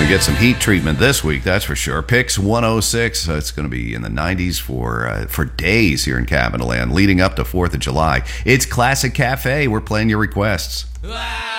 to get some heat treatment this week, that's for sure. Pix 106. It's going to be in the 90s for days here in Cabin Land, leading up to 4th of July. It's Classic Cafe. We're playing your requests.